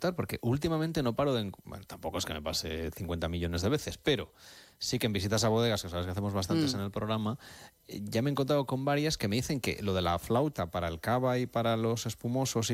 preguntar, porque últimamente no paro de... Bueno, tampoco es que me pase 50 millones de veces, pero sí que en visitas a bodegas, que sabes que hacemos bastantes en el programa, ya me he encontrado con varias que me dicen que lo de la flauta para el cava y para los espumosos